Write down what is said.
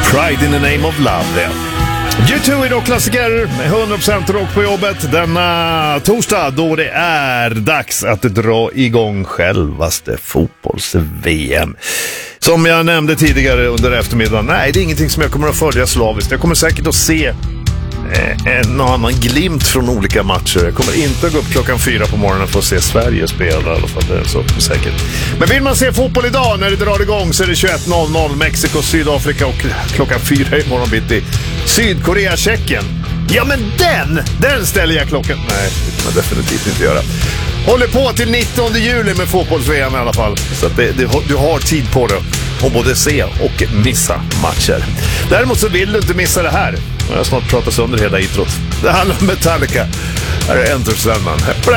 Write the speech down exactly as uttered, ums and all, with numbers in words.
Pride in the name of love. U två är då klassiker, hundra procent rock på jobbet denna torsdag då det är dags att dra igång självaste fotbolls-V M. Som jag nämnde tidigare under eftermiddagen, nej det är ingenting som jag kommer att följa slaviskt. Jag kommer säkert att se en och annan glimt från olika matcher. Jag kommer inte att gå upp klockan fyra på morgonen för att se Sverige spela, i alla fall, det är så säkert. Men vill man se fotboll idag när det drar igång så är det tjugoett noll noll Mexiko, Sydafrika och klockan fyra i morgon bitti Sydkorea, Tjeckien. Ja men den, den ställer jag klockan. Nej, det kan man definitivt inte göra. Håller på till nittonde juli med fotbolls-V M i alla fall. Så att det, det, du har tid på det att både se och missa matcher. Däremot så vill du inte missa det här. Jag har snart pratat sönder hela introt. Det handlar om Metallica. Här är Enter Sandman. Häpp på det!